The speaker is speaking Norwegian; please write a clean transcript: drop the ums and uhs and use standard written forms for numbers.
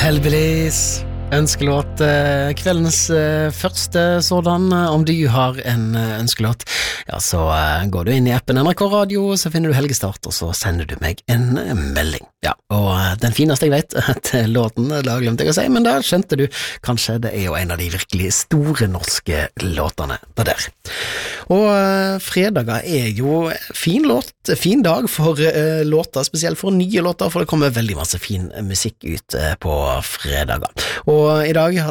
Hellbillies, ønskelåt, kveldens første sådan. Om du har en ønskelåt, ja, så går du inn i appen NRK Radio, så finner du Helgestart, og så sender du meg en melding. Ja, og den fineste jeg vet til låten, det har jeg glemt jeg å si, men da skjønte du, kanskje det er jo en av de virkelig store norske låtene det der. Og fredager er jo fin dag for låter, spesielt for nye låter, for det kommer veldig masse fin musikk ut på fredager. Og i dag